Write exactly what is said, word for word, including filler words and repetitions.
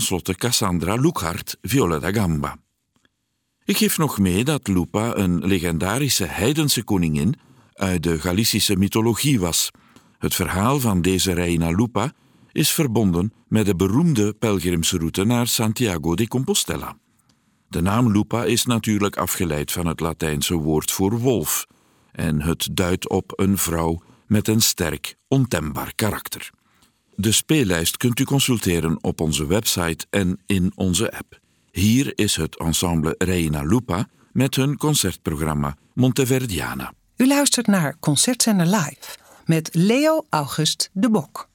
tenslotte Cassandra Lookhart, viola da gamba. Ik geef nog mee dat Lupa een legendarische heidense koningin uit de Galicische mythologie was. Het verhaal van deze Reina Lupa is verbonden met de beroemde pelgrimsroute naar Santiago de Compostela. De naam Lupa is natuurlijk afgeleid van het Latijnse woord voor wolf en het duidt op een vrouw met een sterk, ontembaar karakter. De speellijst kunt u consulteren op onze website en in onze app. Hier is het ensemble Reina Lupa met hun concertprogramma Monteverdiana. U luistert naar Concertzender Live met Leo August de Bok.